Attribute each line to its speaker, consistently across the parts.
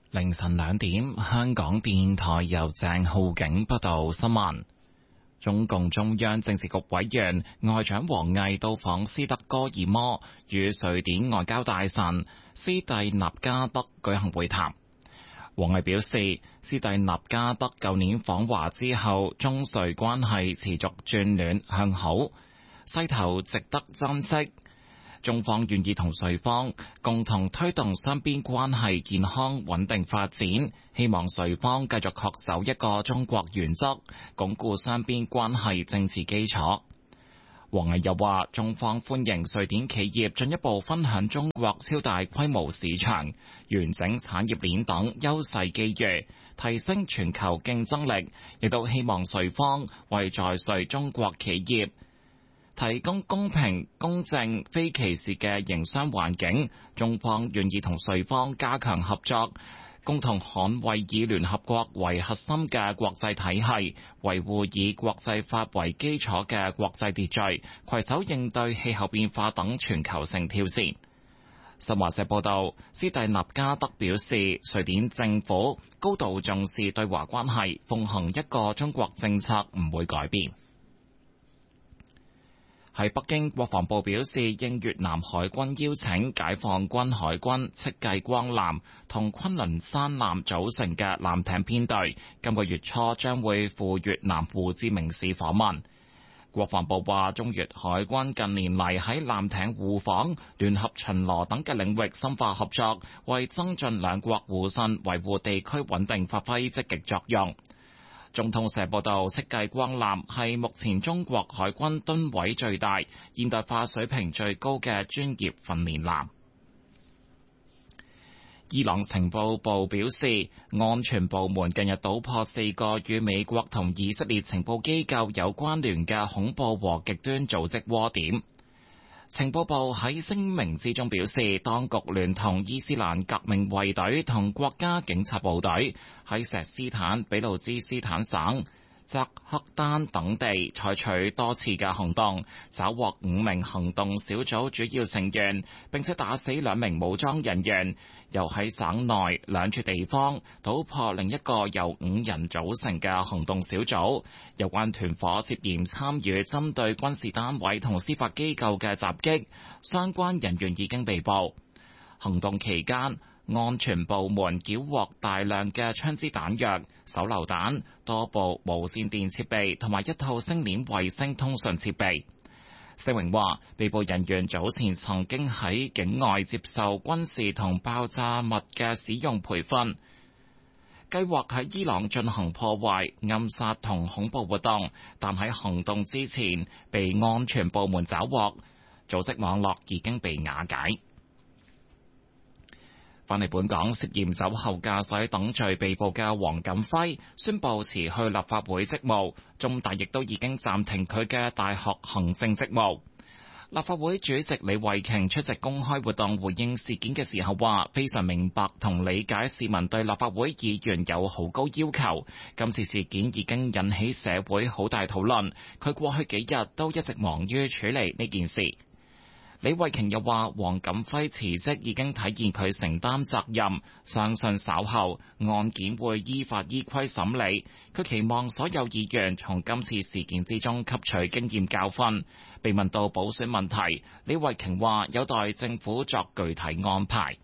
Speaker 1: 凌晨2點，香港電台由鄭浩景報道新聞。中共中央政治局委員外長王毅到訪斯德哥爾摩，與瑞典外交大臣斯蒂納加德舉行會談。王毅表示，斯蒂納加德舊年訪華之後，中瑞關係持續轉暖向好，勢頭值得珍惜。中方願意同瑞方共同推動雙邊關係健康穩定發展，希望瑞方繼續恪守一個中國原則，鞏固雙邊關係政治基礎。王毅又話，中方歡迎瑞典企業進一步分享中國超大規模市場、完整產業鏈等優勢機遇，提升全球競爭力，亦都希望瑞方為在瑞中國企業提供公平、公正、非歧視嘅營商環境。中方願意同瑞方加強合作，共同捍衛以聯合國為核心嘅國際體系，維護以國際法為基礎嘅國際秩序，攜手應對氣候變化等全球性挑戰。新華社報道，斯蒂納加德表示，瑞典政府高度重視對華關係，奉行一個中國政策唔會改變。喺北京，國防部表示，應越南海軍邀請，解放軍海軍戚繼光艦同昆崙山艦組成嘅艦艇編隊，今個月初將會赴越南胡志明市訪問。國防部話，中越海軍近年嚟喺艦艇互訪、聯合巡邏等嘅領域深化合作，為增進兩國互信、維護地區穩定發揮積極作用。中通社報道，戚繼光艦係目前中國海軍噸位最大、現代化水平最高嘅專業訓練艦。伊朗情報部表示，安全部門近日搗破4個與美國同以色列情報機構有關聯嘅恐怖和極端組織窩點。情報部喺聲明之中表示，當局聯同伊斯蘭革命衛隊同國家警察部隊喺錫斯坦、俾路支斯坦省、扎克丹等地採取多次嘅行動，抓獲5名行動小組主要成員，並且打死2名武裝人員，又喺省內2處地方搗破另一個由5人組成嘅行動小組。有關團夥涉嫌參與針對軍事單位同司法機構嘅襲擊，相關人員已經被捕。行動期間，安全部門繳獲大量嘅槍支彈藥、手榴彈、多部無線電設備同埋1套星鏈衛星通訊設備。聲明話，被捕人員早前曾經喺境外接受軍事同爆炸物嘅使用培訓，計劃喺伊朗進行破壞、暗殺同恐怖活動，但喺行動之前被安全部門抓獲，組織網絡已經被瓦解。返嚟本港，涉嫌酒後駕駛等罪被捕嘅黃錦輝宣布辭去立法會職務，中大亦都已經暫停佢嘅大學行政職務。立法會主席李慧瓊出席公開活動回應事件嘅時候話，非常明白同理解市民對立法會議員有好高要求，今次事件已經引起社會好大討論，佢過去幾日都一直忙於處理呢件事。李慧瓊又話，黃錦輝辭職已經體現佢承擔責任，相信稍後案件會依法依規審理。佢期望所有議員從今次事件之中吸取經驗教訓。被問到補選問題，李慧瓊話有待政府作具體安排。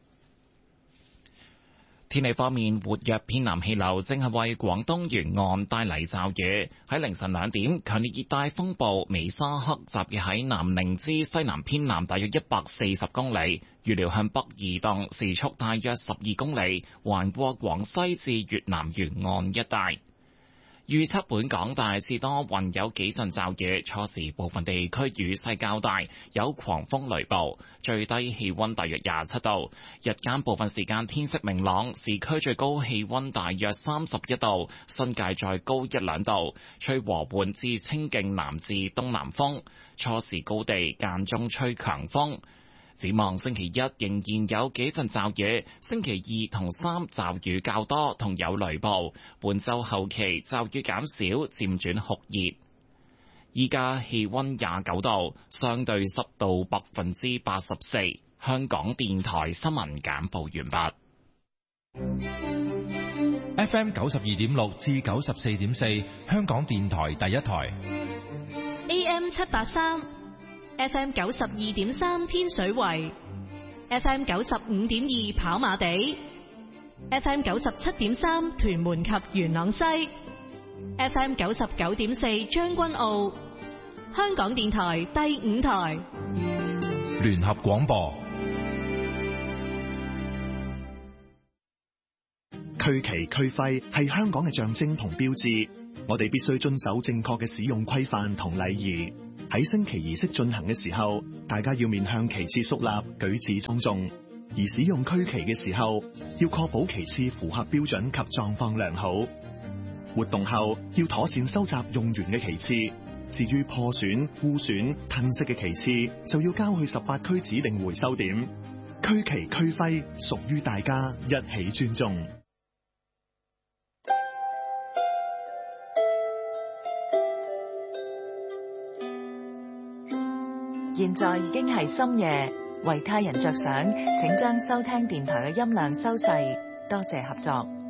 Speaker 1: 天氣方面，活躍偏南氣流正係為廣東沿岸帶嚟驟雨。喺凌晨2點，強烈熱帶風暴美沙克集結喺南寧之西南偏南大約140公里，預料向北移動，時速大約12公里，橫過廣西至越南沿岸一帶。預測本港大致多雲，有幾陣驟雨，初時部分地區雨勢較大，有狂風雷暴，最低氣溫大約27度。日間部分時間天色明朗，市區最高氣溫大約31度，新界再高1-2度，吹和緩至清勁南至東南風，初時高地間中吹強風。展望星期一仍然有幾陣驟雨，星期2同3驟雨較多，同有雷暴。本週後期驟雨減少，漸轉酷熱。依家氣溫29度，相對濕度84%。香港電台新聞簡報完畢。
Speaker 2: FM 92.6至94.4，香港電台第一台。
Speaker 3: AM 783 ，FM 92.3天水圍，FM 95.2跑馬地，FM 97.3屯門及元朗西，FM 99.4將軍澳，香港電台第5台
Speaker 2: 聯合廣播。
Speaker 4: 區旗區徽係香港嘅象徵同標誌，我哋必須遵守正確嘅使用規範同禮儀。喺升旗儀式進行嘅時候，大家要面向旗幟肅立，舉止莊重。而使用區旗嘅時候，要確保旗幟符合標準及狀況良好。活動後要妥善收集用完嘅旗幟，至於破損、污損、褪色嘅旗幟，就要交去18區指定回收點。區旗區徽屬於大家，一起尊重。
Speaker 5: 現在已經係深夜，為他人着想，請將收聽電台嘅音量收細，多謝合作。